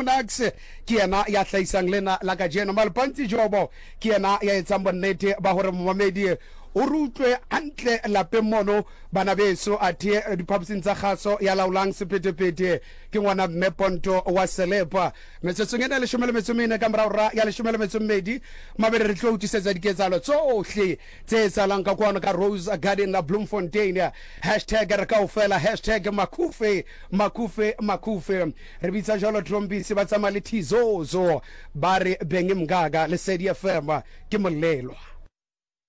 Mnax ke yena ya hlaisang lena la ka jeno Malpanti Jobo ke yena ya etsang bonnete ba hore momamedi o rutlwe antle lapeng mono bana beso athe diphaposing tsa kgaso ya laolang sephetepete ke ngwana Mmeponto wa Selepa metsetsong ena le 14 ka morao ya le 12 mabere re tlo utisetsa diketsalo tsohle tse salang ka kwana ka Rose Garden la Bloemfontein #re kaofela #makufe re bitsa jalo Trombisi ba tsama le Tizozo ba re benge mgaga le Sedi FM ke molelwa